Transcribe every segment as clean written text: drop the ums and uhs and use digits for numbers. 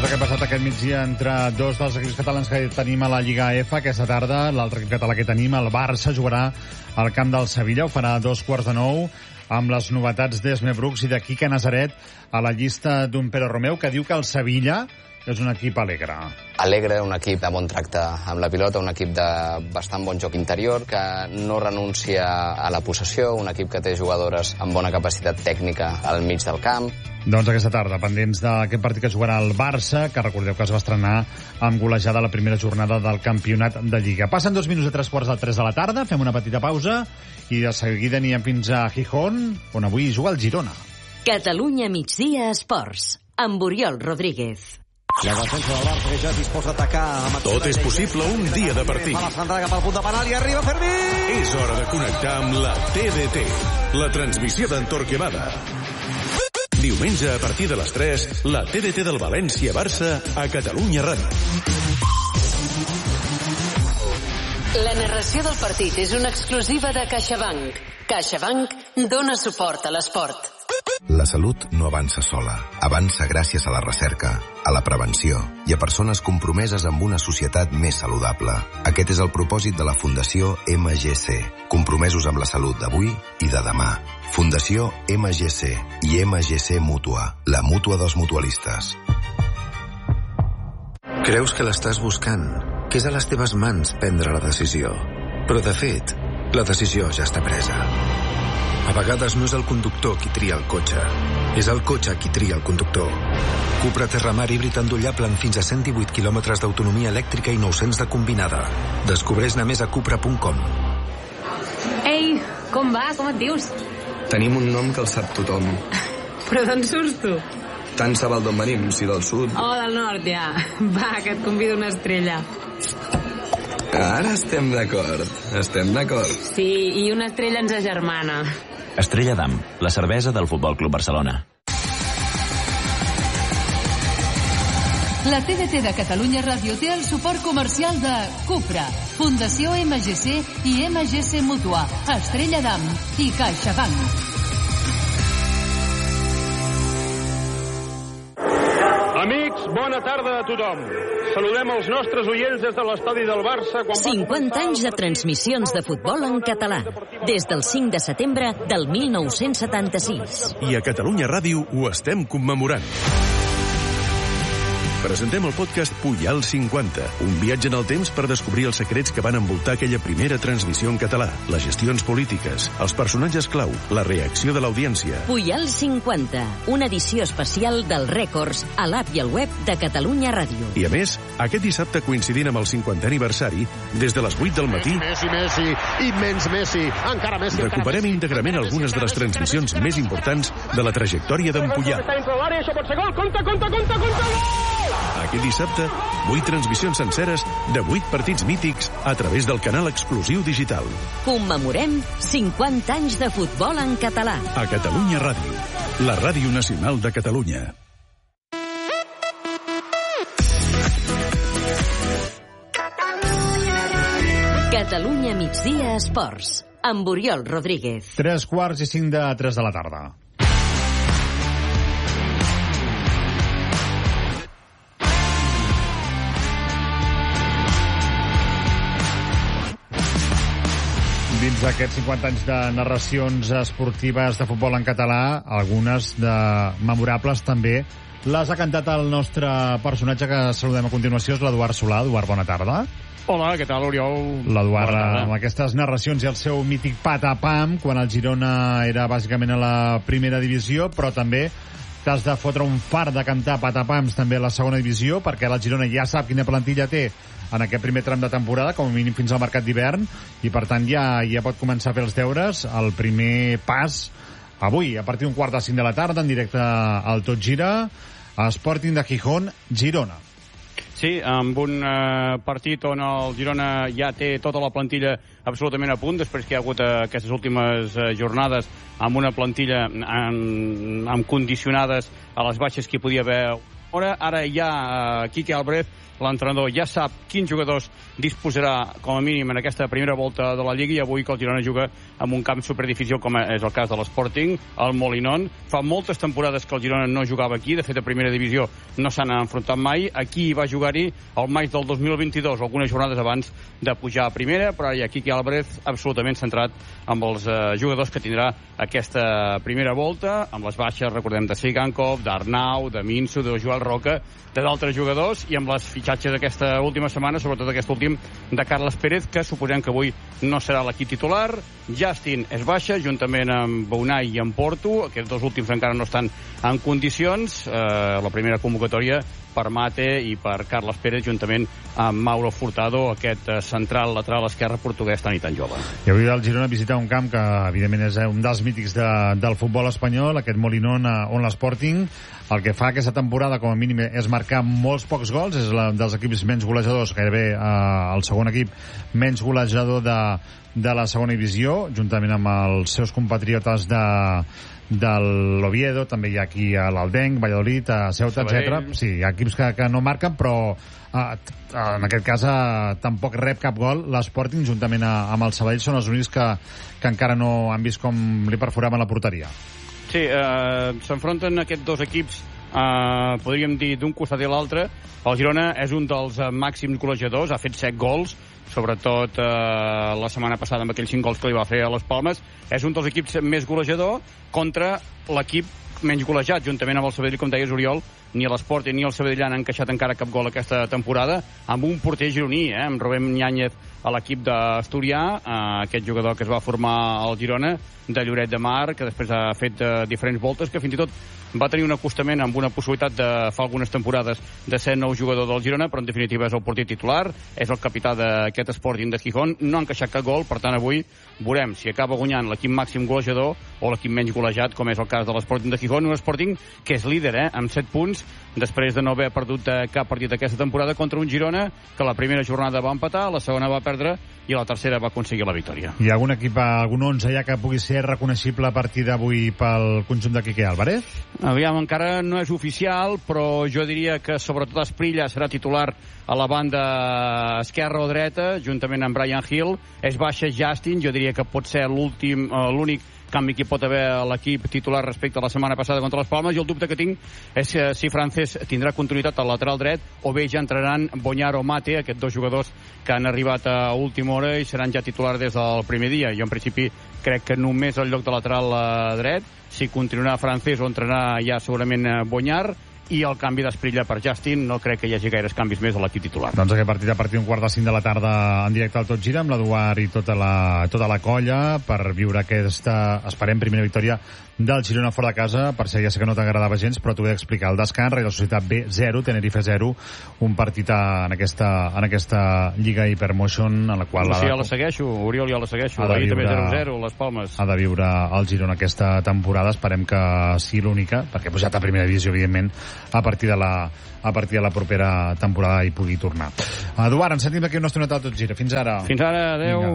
Doncs el que ha passat aquest migdia entre dos dels equips catalans que tenim a la Lliga F aquesta tarda. L'altre equip català que tenim, el Barça, jugarà al camp del Sevilla. Ho farà a 8:45 amb les novetats d'Esme Brooks i de Quique Nazaret a la llista d'un Pere Romeu, que diu que el Sevilla és un equip alegre. Alegre, un equip de bon tracte amb la pilota, un equip de bastant bon joc interior, que no renuncia a la possessió, un equip que té jugadores amb bona capacitat tècnica al mig del camp. Doncs aquesta tarda, pendents d'aquest partit que jugarà el Barça, que recordeu que es va estrenar amb golejada a la primera jornada del campionat de Lliga. Passen 2 minuts de 3:45 de la tarda, fem una petita pausa i de seguida anirem fins a Gijón, on avui juga el Girona. Catalunya migdia esports, amb Oriol Rodríguez. La defensa del Barça que ja es disposa a atacar. Tot és possible un dia de partit. Va la centrada cap al punt de penal i arriba Fermín. És hora de connectar amb la TDT, la transmissió d'en Torquemada. Diumenge a partir de les 3, la TDT del València-Barça a Catalunya Ràdio. La narració del partit és una exclusiva de CaixaBank. CaixaBank dona suport a l'esport. La salut no avança sola. Avança gràcies a la recerca, a la prevenció i a persones compromeses amb una societat més saludable. Aquest és el propòsit de la Fundació MGC, compromesos amb la salut d'avui i de demà. Fundació MGC i MGC Mútua, la mútua dels mutualistes. Creus que l'estàs buscant, que és a les teves mans prendre la decisió. Però, de fet, la decisió ja està presa. A vegades no és el conductor qui tria el cotxe, és el cotxe qui tria el conductor. Cupra Terramar híbrid endollable amb fins a 118 quilòmetres d'autonomia elèctrica i 900 de combinada. Descobreix-ne més a cupra.com. Ei, com va? Com et dius? Tenim un nom que el sap tothom. Però d'on surts tu? Tant se val d'on venim, si del sud. Oh, del nord, ja. Va, que et convido una estrella. Ara estem d'acord, Sí, i una estrella ens agermana. Estrella d'Am, la cervesa del Futbol Club Barcelona. La TDT de Catalunya Ràdio té el suport comercial de Cupra, Fundació MGC i MGC Mútua, Estrella d'Am i CaixaBank. Amics, bona tarda a tothom. Saludem els nostres oients des de l'estadi del Barça. 50 anys de transmissions de futbol en català, des del 5 de setembre del 1976. I a Catalunya Ràdio ho estem commemorant. Presentem el podcast Puyal 50, un viatge en el temps per descobrir els secrets que van envoltar aquella primera transmissió en català, les gestions polítiques, els personatges clau, la reacció de l'audiència. Puyal 50, una edició especial dels rècords a l'app i al web de Catalunya Ràdio. I a més, aquest dissabte coincidint amb el 50è aniversari, des de les 8 del matí, Messi, immens Messi, encara Messi. Recuperem íntegrament algunes de les transmissions més importants de la trajectòria d'en Puyal. Això pot ser gol, compte! Aquest dissabte, 8 transmissions senceres de 8 partits mítics a través del canal exclusiu digital. Commemorem 50 anys de futbol en català. A Catalunya Ràdio, la ràdio nacional de Catalunya. Catalunya migdia esports, amb Oriol Rodríguez. 3:45 de 3 de la tarda. Dins d'aquests 50 anys de narracions esportives de futbol en català, algunes de memorables també, les ha cantat el nostre personatge que saludem a continuació, és l'Eduard Solà. Eduard, bona tarda. Hola, què tal, Oriol? L'Eduard, amb aquestes narracions i el seu mític patapam, quan el Girona era bàsicament a la primera divisió, però també t'has de fotre un fart de cantar patapams també a la segona divisió, perquè la Girona ja sap quina plantilla té en aquest primer tram de temporada, com a mínim fins al mercat d'hivern, i per tant ja pot començar a fer els deures. El primer pas avui, a partir d'un 4:45 de la tarda, en directe al Tot Gira, a Sporting de Gijón, Girona. Sí, amb un partit on el Girona ja té tota la plantilla absolutament a punt, després que hi ha hagut aquestes últimes jornades amb una plantilla amb condicionades a les baixes que hi podia haver Ara ja Quique Álvarez, l'entrenador, ja sap quins jugadors disposarà com a mínim en aquesta primera volta de la Lliga, i avui que el Girona juga en un camp superdifícil com és el cas de l'Sporting, el Molinón. Fa moltes temporades que el Girona no jugava aquí, de fet a primera divisió no s'han enfrontat mai. Aquí va jugar-hi el maig del 2022, algunes jornades abans de pujar a primera, però ara hi ha Quique Álvarez absolutament centrat amb els jugadors que tindrà aquesta primera volta, amb les baixes, recordem, de Sigankov, d'Arnau, de Minso, de Joel Roca, de d'altres jugadors, i amb les fitxatges d'aquesta última setmana, sobretot aquest últim de Carles Pérez, que suposem que avui no serà l'equip titular. Justin és baixa, juntament amb Unai i amb Porto. Aquests dos últims encara no estan en condicions. La primera convocatòria per Mate i per Carles Pérez, juntament amb Mauro Furtado, aquest central lateral esquerre portuguès tan i tan jove. I avui el Girona visita un camp que, evidentment, és un dels mítics del futbol espanyol, aquest Molinón, on l'Sporting, el que fa aquesta temporada, com a mínim, és marcar molts pocs gols, és dels equips menys golejadors, gairebé el segon equip menys golejador de la segona divisió, juntament amb els seus compatriotes de l'Oviedo, també hi ha aquí a l'Aldenc, Valladolid, a Ceuta, etc. Sí, hi ha equips que no marquen, però en aquest cas tampoc rep cap gol. L'Sporting, juntament amb el Sabadell, són els únics que encara no han vist com li perforaven la porteria. Sí, s'enfronten aquests dos equips, podríem dir, d'un costat i l'altre. El Girona és un dels màxims golejadors, ha fet 7 gols, sobretot la setmana passada amb aquells 5 gols que li va fer a les Palmes. És un dels equips més golejador contra l'equip menys golejat, juntament amb el Sabadell, com deies, Oriol. Ni l'Sporting ni el Sabadell han encaixat encara cap gol aquesta temporada, amb un porter gironí, amb Rubén Ñáñez a l'equip d'Asturià, aquest jugador que es va formar al Girona, de Lloret de Mar, que després ha fet diferents voltes, que fins i tot va tenir un acostament amb una possibilitat de fa algunes temporades de ser nou jugador del Girona, però en definitiva és el porter titular, és el capità d'aquest Sporting de Gijón, no ha encaixat cap gol, per tant avui veurem si acaba guanyant l'equip màxim golejador o l'equip menys golejat, com és el cas de l'Sporting de Gijón, un Sporting que és líder, amb 7 punts, després de no haver perdut cap partit aquesta temporada contra un Girona que la primera jornada va empatar, la segona va perdre i la tercera va aconseguir la victòria. Hi ha algun equip, algun 11 ja que pugui ser reconeixible a partir d'avui pel conjunt de Quique Álvarez? Aviam, encara no és oficial, però jo diria que sobretot Esprilla serà titular a la banda esquerra o dreta, juntament amb Brian Hill. És baixa Justin, jo diria que pot ser l'únic canvi que hi pot haver a l'equip titular respecte a la setmana passada contra les Palmes, i el dubte que tinc és si Francés tindrà continuïtat al lateral dret o bé ja entraran Boñar o Mate, aquests dos jugadors que han arribat a última hora i seran ja titular des del primer dia. Jo en principi crec que només al lloc de lateral dret, si continuarà Francés o entrarà ja segurament Boñar, i el canvi d'Esprilla per Justin, no crec que hi hagi gaires canvis més a l'equip titular. Doncs aquest partit a partir d'un 4:05 de la tarda en directe al Tot Gira, amb l'Eduard i tota la colla, per viure aquesta, esperem, primera victòria del Girona fora de casa. Per ser, ja sé que no t'agradava gens, però t'ho he d'explicar. El descans, Reial Societat B 0, Tenerife 0, un partit en aquesta Lliga Hypermotion, en la qual... Sí, ja la segueixo, Oriol, ja la segueixo. Ahir també 0-0, les Palmes. Ha de viure el Girona aquesta temporada, esperem que sigui l'única, perquè ha pujat a primera divisió, evidentment, a partir de la propera temporada hi pugui tornar. Eduard, ens sentim d'aquí una estoneta a Tot Gira. Fins ara. Fins ara, adeu.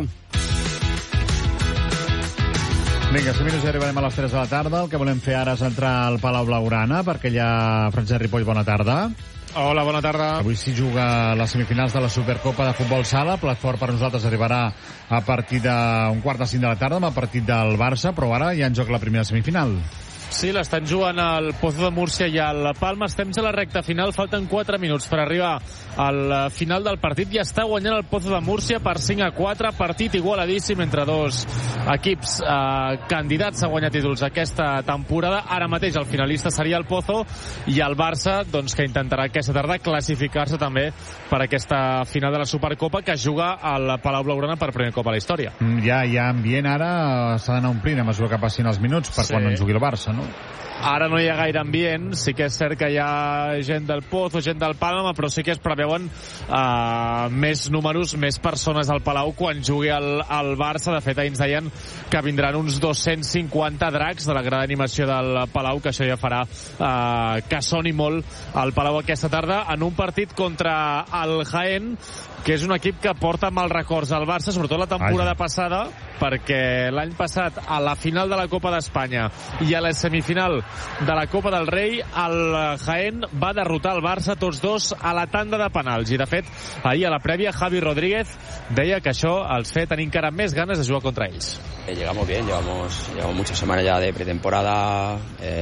Vinga, 5 minuts i arribarem a les 3 de la tarda. El que volem fer ara és entrar al Palau Blaugrana, perquè hi ha Francesc Ripoll, bona tarda. Hola, bona tarda. Avui s'hi juga les semifinals de la Supercopa de Futbol Sala. Plat fort per nosaltres arribarà a partir d'un 4:05 de la tarda amb el partit del Barça, però ara ja en joc la primera semifinal. Sí, l'estan jugant al Pozo de Múrcia i al Palma. Estem a la recta final, falten 4 minuts per arribar al final del partit. Ja està guanyant el Pozo de Múrcia per 5-4, partit igualadíssim entre dos equips candidats a guanyar títols aquesta temporada. Ara mateix el finalista seria el Pozo i el Barça, doncs, que intentarà aquesta tarda classificar-se també per aquesta final de la Supercopa que es juga al Palau Blaugrana per primer cop a la història. Hi ha ambient ara, s'ha d'anar omplint a mesura que passin els minuts per quan en jugui el Barça, no? Ara no hi ha gaire ambient, sí que és cert que hi ha gent del Pozo, gent del Palma, però sí que es preveuen més números, més persones al Palau quan jugui el Barça. De fet, ahir ens deien que vindran uns 250 dracs de la grada d'animació del Palau, que això ja farà que soni molt al Palau aquesta tarda en un partit contra el Jaén, que és un equip que porta mal records al Barça, sobretot la temporada passada, perquè l'any passat a la final de la Copa d'Espanya i a la semifinal de la Copa del Rei el Jaén va derrotar el Barça tots dos a la tanda de penals, i de fet ahir a la prèvia Javi Rodríguez deia que això els feia tenir encara més ganes de jugar contra ells. Llegamos bien, llevamos muchas semanas ya de pretemporada,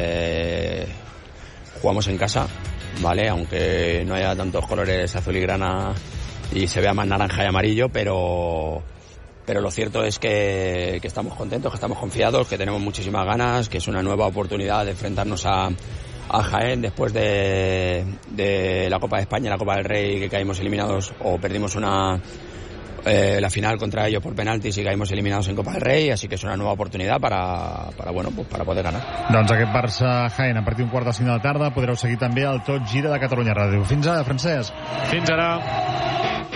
jugamos en casa, ¿vale? Aunque no haya tantos colores azul y grana y se vea más naranja y amarillo, pero lo cierto es que estamos contentos, que estamos confiados, que tenemos muchísimas ganas, que es una nueva oportunidad de enfrentarnos a Jaén después de la Copa de España y la Copa del Rey, que caímos eliminados o perdimos la final contra ellos por penaltis i caímos eliminados en Copa del Rey, así que es una nueva oportunidad para poder ganar. Doncs aquest Barça-Jaén a partir d'un 4:05 de la tarda podreu seguir també el Tot Gira de Catalunya Ràdio. Fins ara, Francesc. Fins ara.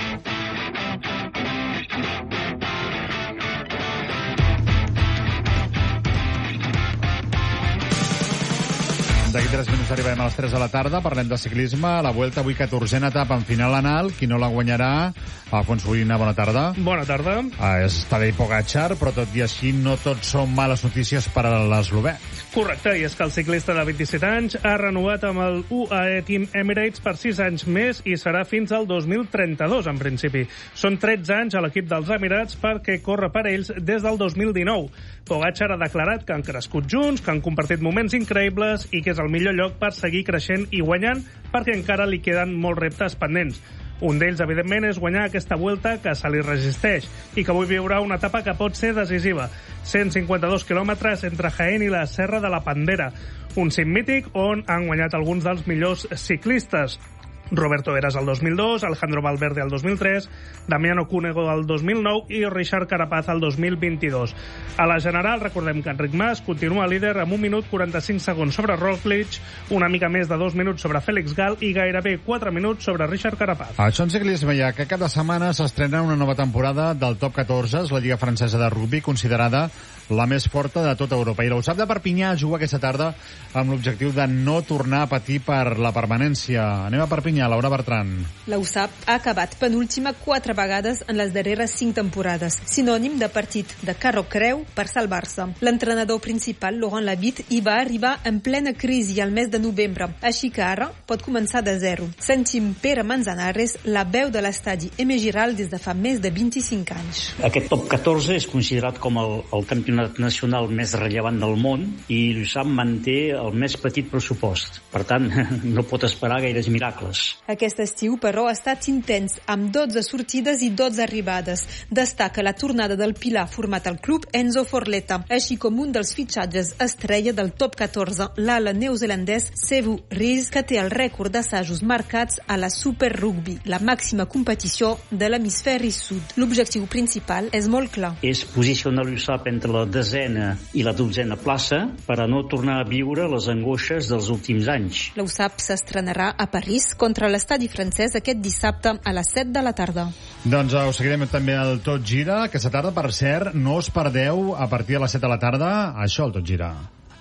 D'aquí 3 minuts arribarem a les 3 de la tarda. Parlem de ciclisme. La Vuelta avui 14a etapa en final anal. Qui no la guanyarà? Alfons Urina, bona tarda. Bona tarda. És Tadej Pogačar, però tot i així no tot són males notícies per a l'eslovè. Correcte, i és que el ciclista de 27 anys ha renovat amb el UAE Team Emirates per 6 anys més i serà fins al 2032, en principi. Són 13 anys a l'equip dels Emirats perquè corre per ells des del 2019. Pogačar ha declarat que han crescut junts, que han compartit moments increïbles i que és el millor lloc per seguir creixent i guanyant perquè encara li queden molts reptes pendents. Un d'ells, evidentment, és guanyar aquesta Vuelta que se li resisteix i que avui viurà una etapa que pot ser decisiva. 152 quilòmetres entre Jaén i la Serra de la Pandera. Un cim mític on han guanyat alguns dels millors ciclistes. Roberto Heras al 2002, Alejandro Valverde al 2003, Damiano Cunego al 2009 i Richard Carapaz al 2022. A la general, recordem que Enric Mas continua líder amb 1 minut 45 segons sobre Roglic, una mica més de 2 minuts sobre Félix Gal i gairebé 4 minuts sobre Richard Carapaz. Això en ciclisme ja que cada setmana s'estrena una nova temporada del Top 14, és la Lliga Francesa de Rugby, considerada la més forta de tota Europa. I l'USAP de Perpinyà juga aquesta tarda amb l'objectiu de no tornar a patir per la permanència. Anem a Perpinyà, Laura Bertran. L'USAP ha acabat penúltima 4 vegades en les darreres 5 temporades, sinònim de partit de carro-creu per salvar-se. L'entrenador principal, Laurent Labitte, hi va arribar en plena crisi al mes de novembre, així que ara pot començar de zero. Sentim Pere Manzanares, la veu de l'estadi M. Giral des de fa més de 25 anys. Aquest top 14 és considerat com el campionat nacional més rellevant del món i l'USAP manté el més petit pressupost. Per tant, no pot esperar gaires miracles. Aquest estiu, però, ha estat intens, amb 12 sortides i 12 arribades. Destaca la tornada del pilar format al club Enzo Forletta, així com un dels fitxatges estrella del top 14, l'ala neozelandès Sevu Rees, que té el rècord d'assajos marcats a la Super Rugby, la màxima competició de l'hemisferi sud. L'objectiu principal és molt clar. És posicionar l'USAP entre la 10a i la 12a plaça per a no tornar a viure les angoixes dels últims anys. L'USAP s'estrenarà a París contra l'estadi francès aquest dissabte a les 7 de la tarda. Doncs ho seguirem també al Tot Gira. Aquesta tarda, per cert, no us perdeu a partir de les 7 de la tarda això, el Tot Gira.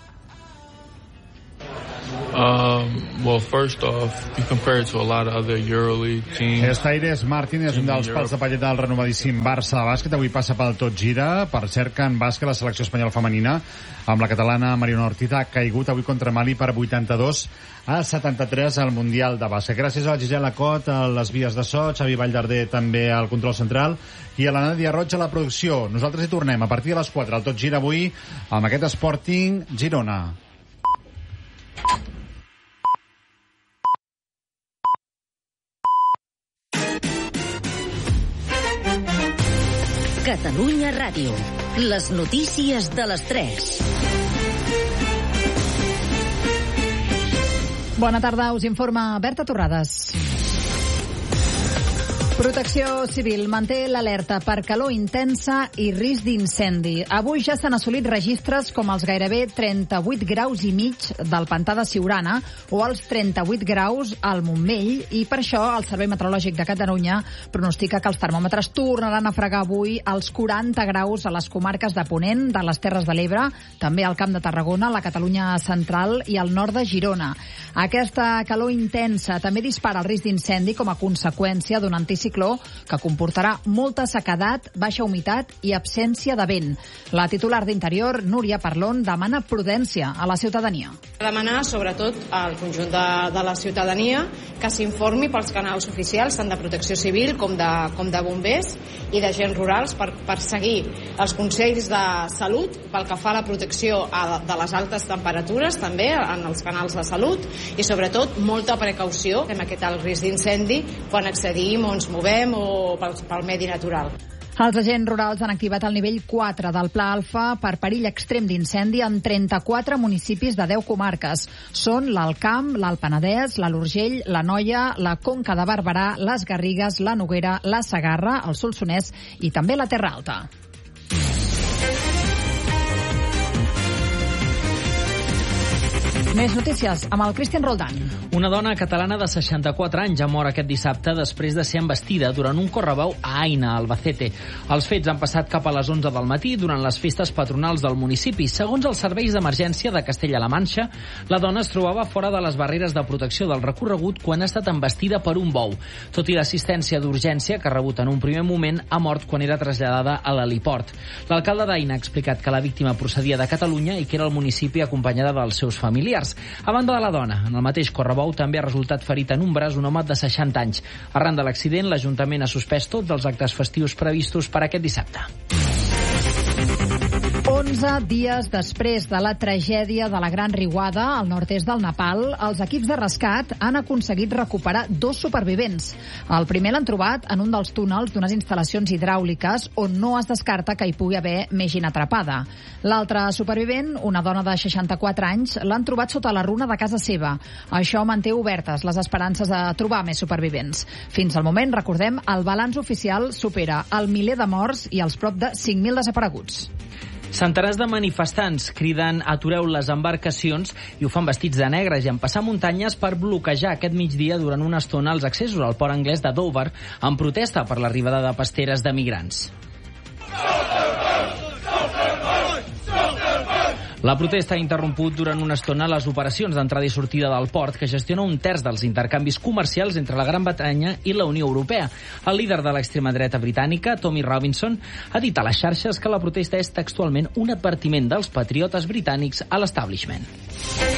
Well, first off, you compare it to a lot of other EuroLeague teams. Taires Martínez, un dels pals de paller del renovadíssim Barça de bàsquet, avui passa pel Tot Gira. Per cert que en bàsquet la selecció espanyola femenina amb la catalana Mariona Ortiz ha caigut avui contra Mali per 82-73 al Mundial de Bàsquet. Gràcies a la Gisela Cot, a les vies de so, Xavi Valldarder també al control central i a la Nàdia Roig a la producció. Nosaltres hi tornem a partir de les 4 al Tot Gira avui amb aquest Sporting Girona. Catalunya Ràdio. Les notícies de les 3. Bona tarda, us informa Berta Torrades. Protecció Civil manté l'alerta per calor intensa i risc d'incendi. Avui ja s'han assolit registres com els gairebé 38 graus i mig del pantà de Siurana o els 38 graus al Montmell i per això el Servei Meteorològic de Catalunya pronostica que els termòmetres tornaran a fregar avui als 40 graus a les comarques de Ponent, de les Terres de l'Ebre, també al Camp de Tarragona, la Catalunya central i al nord de Girona. Aquesta calor intensa també dispara el risc d'incendi com a conseqüència d'un anticicló anticicló que comportarà molta sequedat, baixa humitat i absència de vent. La titular d'Interior, Núria Parlon, demana prudència a la ciutadania. Demanar, sobretot, al conjunt de la ciutadania que s'informi pels canals oficials, tant de Protecció Civil com de bombers i d'agents rurals, per seguir els consells de salut pel que fa a la protecció de les altes temperatures, també en els canals de salut, i sobretot molta precaució en aquest alt risc d'incendi quan accedim o ens movem o pel medi natural. Els agents rurals han activat el nivell 4 del Pla Alfa per perill extrem d'incendi en 34 municipis de 10 comarques. Són l'Alt Camp, l'Alt Penedès, l'Alt Urgell, l'Anoia, la Conca de Barberà, les Garrigues, la Noguera, la Segarra, el Solsonès i també la Terra Alta. Més notícies amb el Cristian Roldán. Una dona catalana de 64 anys ha mort aquest dissabte després de ser embestida durant un correbau a Aina, Albacete. Els fets han passat cap a les 11 del matí durant les festes patronals del municipi. Segons els serveis d'emergència de Castella-La Manxa, la dona es trobava fora de les barreres de protecció del recorregut quan ha estat embestida per un bou. Tot i l'assistència d'urgència que ha rebut en un primer moment, ha mort quan era traslladada a l'heliport. L'alcalde d'Aina ha explicat que la víctima procedia de Catalunya i que era al municipi acompanyada dels seus familiars. A banda de la dona, en el mateix correbou també ha resultat ferit en un braç un home de 60 anys. Arran de l'accident, l'Ajuntament ha suspès tots els actes festius previstos per aquest dissabte. 11 dies després de la tragèdia de la Gran Riuada, al nord-est del Nepal, els equips de rescat han aconseguit recuperar 2 supervivents. El primer l'han trobat en un dels túnels d'unes instal·lacions hidràuliques on no es descarta que hi pugui haver més gent atrapada. L'altre supervivent, una dona de 64 anys, l'han trobat sota la runa de casa seva. Això manté obertes les esperances de trobar més supervivents. Fins al moment, recordem, el balanç oficial supera el miler de morts i els prop de 5.000 desapareguts. Centenars de manifestants criden atureu les embarcacions i ho fan vestits de negre i en passar muntanyes per bloquejar aquest migdia durant una estona els accessos al port anglès de Dover en protesta per l'arribada de pasteres de migrants. La protesta ha interromput durant una estona les operacions d'entrada i sortida del port que gestiona un terç dels intercanvis comercials entre la Gran Bretanya i la Unió Europea. El líder de l'extrema dreta britànica, Tommy Robinson, ha dit a les xarxes que la protesta és textualment un advertiment dels patriotes britànics a l'establishment.